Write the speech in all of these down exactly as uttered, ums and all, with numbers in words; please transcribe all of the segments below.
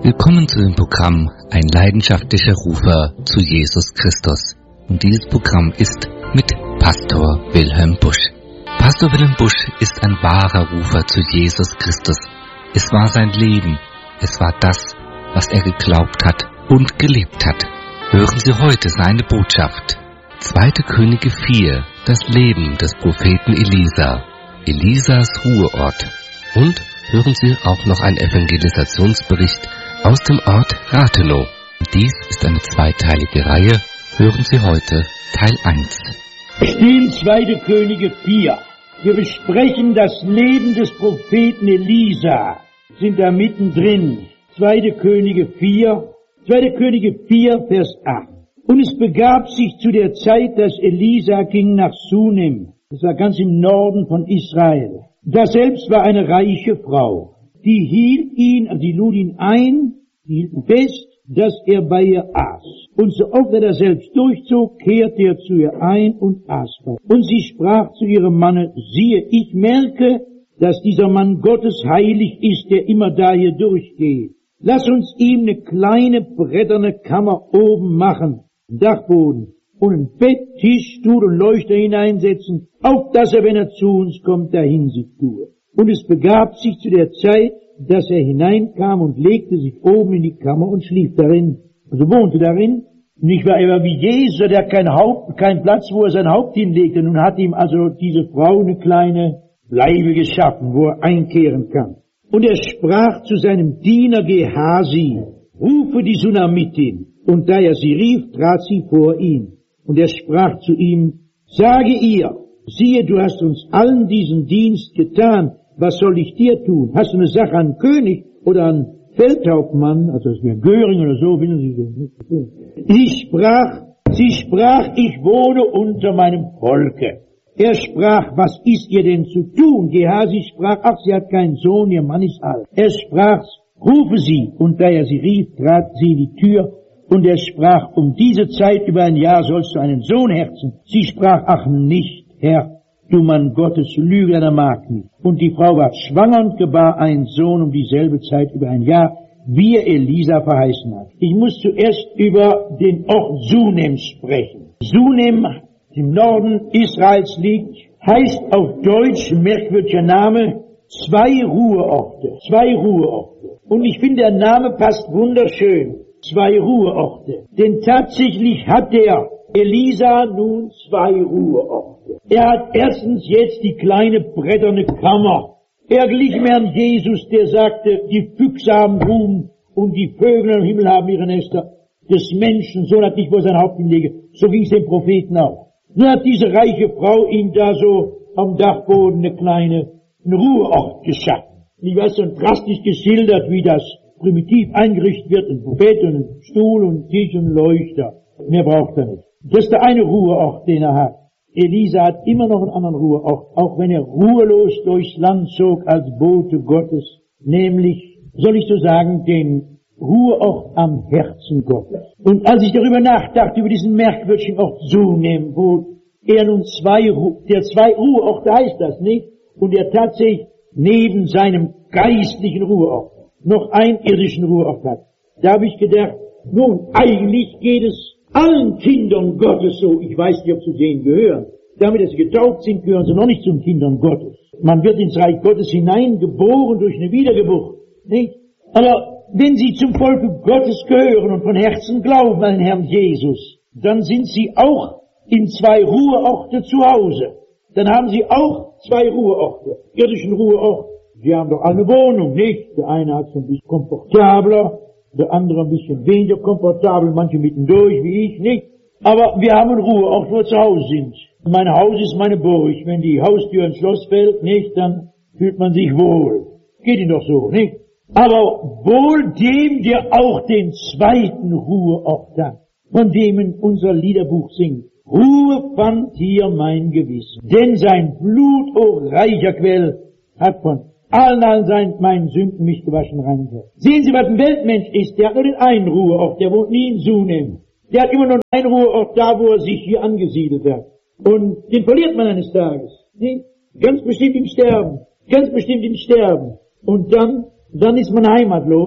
Willkommen zu dem Programm Ein leidenschaftlicher Rufer zu Jesus Christus. Und dieses Programm ist mit Pastor Wilhelm Busch. Pastor Wilhelm Busch ist ein wahrer Rufer zu Jesus Christus. Es war sein Leben, es war das, was er geglaubt hat und gelebt hat. Hören Sie heute seine Botschaft. zweite Könige vier, das Leben des Propheten Elisa, Elisas Ruheort. Und hören Sie auch noch einen Evangelisationsbericht aus dem Ort Rathenow. Dies ist eine zweiteilige Reihe. Hören Sie heute Teil eins. Wir stehen zweite Könige vier. Wir besprechen das Leben des Propheten Elisa. Sind da mittendrin. zweite Könige vier. zweite Könige vier, Vers acht. Und es begab sich zu der Zeit, dass Elisa ging nach Sunem. Das war ganz im Norden von Israel. Da selbst war eine reiche Frau. Die hielt ihn, also die lud ihn ein, die hielten fest, dass er bei ihr aß. Und so oft er da selbst durchzog, kehrte er zu ihr ein und aß bei. Und sie sprach zu ihrem Manne, siehe, ich merke, dass dieser Mann Gottes heilig ist, der immer da hier durchgeht. Lass uns ihm eine kleine bretterne Kammer oben machen, Dachboden, und ein Bett, Tisch, Stuhl und Leuchter hineinsetzen, auf dass er, wenn er zu uns kommt, dahin sich tue. Und es begab sich zu der Zeit, dass er hineinkam und legte sich oben in die Kammer und schlief darin. Also wohnte darin. Nicht war er wie Jesus, der hat kein Haupt, kein Platz, wo er sein Haupt hinlegte. Nun hat ihm also diese Frau eine kleine Bleibe geschaffen, wo er einkehren kann. Und er sprach zu seinem Diener Gehasi, rufe die Sunamitin. Und da er sie rief, trat sie vor ihn. Und er sprach zu ihm, sage ihr, siehe, du hast uns allen diesen Dienst getan, was soll ich dir tun? Hast du eine Sache an König oder an Feldhauptmann, also das wäre Göring oder so, wissen Sie so. Ich sprach, sie sprach, ich wohne unter meinem Volke. Er sprach, was ist ihr denn zu tun? Gehasi sprach, ach, sie hat keinen Sohn, ihr Mann ist alt. Er sprach, rufe sie, und da er sie rief, trat sie in die Tür, und er sprach, um diese Zeit über ein Jahr sollst du einen Sohn herzen. Sie sprach, ach nicht, Herr, du Mann Gottes, Lügner, der mag nicht. Und die Frau war schwanger und gebar einen Sohn um dieselbe Zeit über ein Jahr, wie er Elisa verheißen hat. Ich muss zuerst über den Ort Sunem sprechen. Sunem, im Norden Israels liegt, heißt auf Deutsch, merkwürdiger Name, zwei Ruheorte. Zwei Ruheorte. Und ich finde, der Name passt wunderschön. Zwei Ruheorte. Denn tatsächlich hat der Elisa nun zwei Ruheorte. Er hat erstens jetzt die kleine bretterne Kammer. Er glich mehr an Jesus, der sagte, die Füchse haben Ruhm und die Vögel am Himmel haben ihre Nester. Des Menschen Sohn hat nicht, wo er sein Haupt hinlege. So ging es dem Propheten auch. Nun hat diese reiche Frau ihm da so am Dachboden eine kleine, einen Ruheort geschaffen. Ich weiß, so drastisch geschildert, wie das primitiv eingerichtet wird, ein Bett und ein Stuhl und ein Tisch und ein Leuchter. Mehr braucht er nicht. Das ist der eine Ruheort, den er hat. Elisa hat immer noch einen anderen Ruheort, auch wenn er ruhelos durchs Land zog als Bote Gottes, nämlich, soll ich so sagen, den Ruheort am Herzen Gottes. Und als ich darüber nachdachte, über diesen merkwürdigen Ort Sunem, wo er nun zwei, der zwei Ruheorte heißt das nicht, und er tatsächlich neben seinem geistlichen Ruheort noch einen irdischen Ruheort hat, da habe ich gedacht, nun, eigentlich geht es allen Kindern Gottes so, ich weiß nicht, ob zu denen gehören. Damit, dass sie getauft sind, gehören sie noch nicht zum Kindern Gottes. Man wird ins Reich Gottes hineingeboren durch eine Wiedergeburt, nicht? Aber wenn sie zum Volke Gottes gehören und von Herzen glauben an den Herrn Jesus, dann sind sie auch in zwei Ruheorte zu Hause. Dann haben sie auch zwei Ruheorte, irdischen Ruheort. Die haben doch eine Wohnung, nicht? Der eine hat es ein bisschen komfortabler, der andere ein bisschen weniger komfortabel, manche mittendurch, wie ich, nicht? Aber wir haben Ruhe, auch wo wir zu Hause sind. Mein Haus ist meine Burg. Wenn die Haustür ins Schloss fällt, nicht, dann fühlt man sich wohl. Geht Ihnen doch so, nicht? Aber wohl dem, der auch den zweiten Ruheort hat, von dem in unser Liederbuch singt. Ruhe fand hier mein Gewissen, denn sein Blut, o reicher Quell, hat von allen, allen seinen, meinen Sünden mich gewaschen rein. Sehen Sie, was ein Weltmensch ist, der hat nur den einen Ruheort, der wohnt nie in Sunem. Der hat immer nur einen Ruheort da, wo er sich hier angesiedelt hat. Und den verliert man eines Tages. Nee? Ganz bestimmt im Sterben. Ganz bestimmt im Sterben. Und dann, dann ist man heimatlos.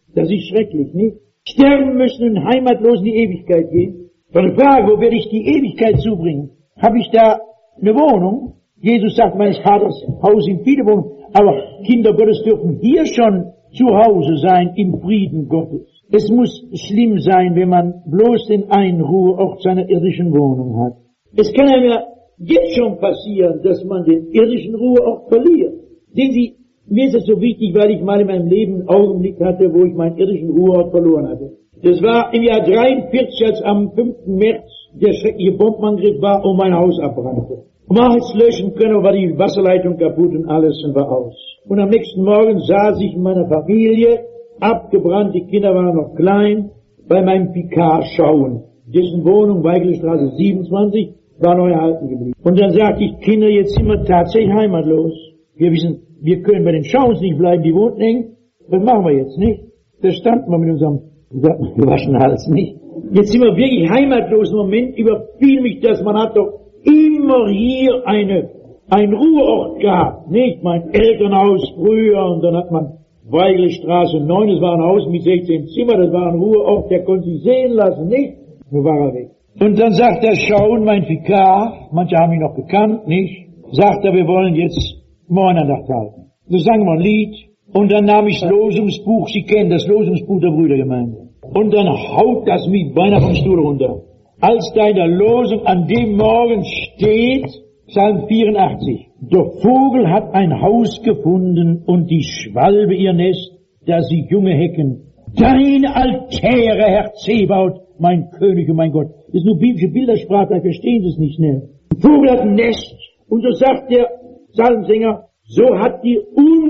Das ist schrecklich, nicht? Sterben müssen und heimatlos in die Ewigkeit gehen. So eine Frage, wo werde ich die Ewigkeit zubringen? Habe ich da eine Wohnung? Jesus sagt, meines Vaters Haus sind viele Wohnungen, aber Kinder Gottes dürfen hier schon zu Hause sein im Frieden Gottes. Es muss schlimm sein, wenn man bloß den einen Ruheort seiner irdischen Wohnung hat. Es kann einem ja jetzt schon passieren, dass man den irdischen Ruheort verliert. Sehen Sie, mir ist es so wichtig, weil ich mal in meinem Leben einen Augenblick hatte, wo ich meinen irdischen Ruheort verloren hatte. Das war im Jahr dreiundvierzig, als am fünften März der schreckliche Bombenangriff war und mein Haus abbrannte. Man hätte es löschen können, war die Wasserleitung kaputt und alles und war aus. Und am nächsten Morgen saß ich in meiner Familie, abgebrannt, die Kinder waren noch klein, bei meinem Vikar schauen. Dessen Wohnung, Weigelstraße siebenundzwanzig, war neu erhalten geblieben. Und dann sagte ich, Kinder, jetzt sind wir tatsächlich heimatlos. Wir wissen, wir können bei den Schauens nicht bleiben, die wohnten eng. Was machen wir jetzt, nicht? Da standen wir mit unserem gewaschenen Hals, nicht? Jetzt sind wir wirklich heimatlos. Im Moment überfiel mich das, man hat doch immer hier eine, ein Ruheort gehabt, nicht? Mein Elternhaus früher, und dann hat man Weigelstraße neun, das war ein Haus mit sechzehn Zimmern, das war ein Ruheort, der konnte sich sehen lassen, nicht? Nun war er weg. Und dann sagt er, schauen, mein Vikar, manche haben ihn noch gekannt, nicht? Sagt er, wir wollen jetzt Morgenandacht halten. So sangen wir ein Lied, und dann nahm ich das Losungsbuch, Sie kennen das Losungsbuch der Brüdergemeinde. Und dann haut das mich beinahe vom Stuhl runter. Als da in der Losung an dem Morgen steht, Psalm vierundachtzig, der Vogel hat ein Haus gefunden und die Schwalbe ihr Nest, da sie Junge hecken. Deine Altäre, Herr Zebaut, mein König und mein Gott. Das ist nur biblische Bildersprache, da verstehen Sie es nicht schnell. Der Vogel hat ein Nest, und so sagt der Psalmsänger, so hat die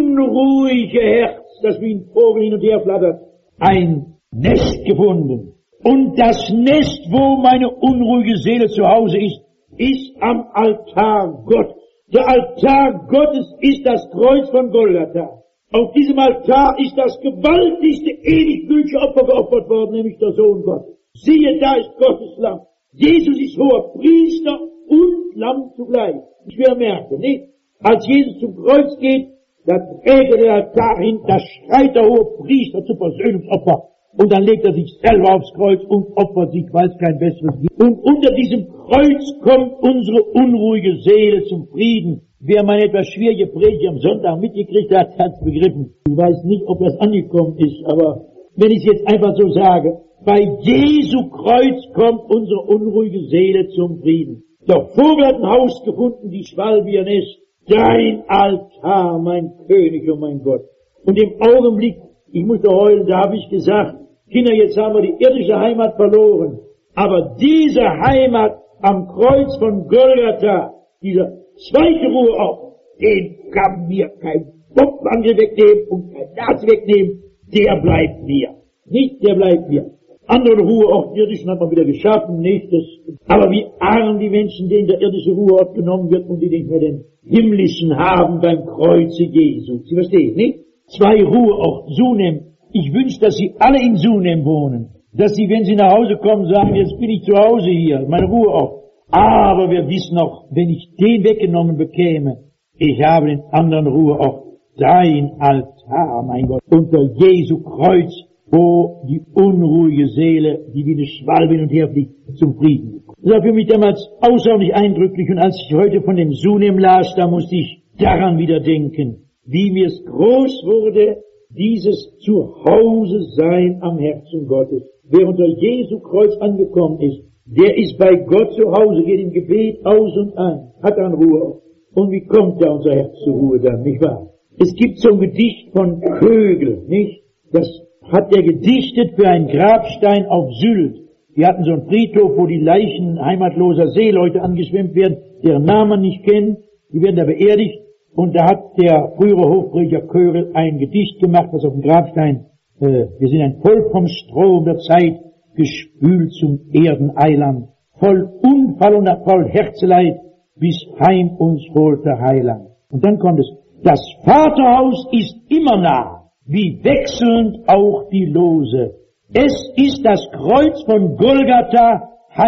unruhige Herz, das wie ein Vogel hin und her flattert, ein Nest gefunden. Und das Nest, wo meine unruhige Seele zu Hause ist, ist am Altar Gottes. Der Altar Gottes ist das Kreuz von Golgatha. Auf diesem Altar ist das gewaltigste, ewig gültige Opfer geopfert worden, nämlich der Sohn Gottes. Siehe, da ist Gottes Lamm. Jesus ist hoher Priester und Lamm zugleich. Ich will merken, nicht? Als Jesus zum Kreuz geht, da trägt er den Altar hin, da schreit der hohe Priester zum Versöhnungsopfer. Und dann legt er sich selber aufs Kreuz und opfert sich, weil es kein besseres gibt. Und unter diesem Kreuz kommt unsere unruhige Seele zum Frieden. Wer meine etwas schwierige Predigt am Sonntag mitgekriegt hat, hat es begriffen. Ich weiß nicht, ob das angekommen ist, aber wenn ich es jetzt einfach so sage, bei Jesu Kreuz kommt unsere unruhige Seele zum Frieden. Der Vogel hat ein Haus gefunden, die Schwalbe ihr Nest. Dein Altar, mein König und mein Gott. Und im Augenblick, ich musste heulen, da habe ich gesagt, Kinder, jetzt haben wir die irdische Heimat verloren. Aber diese Heimat am Kreuz von Golgatha, dieser zweite Ruheort, den kann mir kein Bombenangriff wegnehmen und kein Nazi wegnehmen, der bleibt mir. Nicht, der bleibt mir. Andere Ruheort, irdischen hat man wieder geschaffen, nicht das. Aber wie arm die Menschen, denen der irdische Ruheort genommen wird und die nicht mehr den himmlischen haben beim Kreuze Jesu. Sie verstehen, nicht? Zwei Ruheorte, Sunem. Ich wünsche, dass Sie alle in Sunem wohnen. Dass Sie, wenn Sie nach Hause kommen, sagen, jetzt bin ich zu Hause hier, mein Ruheort. Aber wir wissen noch, wenn ich den weggenommen bekäme, ich habe den anderen Ruheort, dein Altar, mein Gott, unter Jesu Kreuz, wo die unruhige Seele, die wie eine Schwalbe hin und her fliegt, zum Frieden kommt. Das war für mich damals außerordentlich eindrücklich, und als ich heute von dem Sunem las, da musste ich daran wieder denken, wie mir es groß wurde, dieses Zuhause sein am Herzen Gottes. Wer unter Jesu Kreuz angekommen ist, der ist bei Gott zu Hause, geht im Gebet aus und ein, hat dann Ruhe. Und wie kommt da unser Herz zur Ruhe dann, nicht wahr? Es gibt so ein Gedicht von Kögel, nicht? Das hat er gedichtet für einen Grabstein auf Sylt. Die hatten so einen Friedhof, wo die Leichen heimatloser Seeleute angeschwemmt werden, deren Namen man nicht kennt. Die werden da beerdigt. Und da hat der frühere Hofprediger Kögel ein Gedicht gemacht, das auf dem Grabstein, äh, wir sind ein Volk vom Strom der Zeit, gespült zum Erdeneiland, voll Unfall und voll Herzeleid, bis heim uns holt der Heiland. Und dann kommt es, das Vaterhaus ist immer nah, wie wechselnd auch die Lose. Es ist das Kreuz von Golgatha,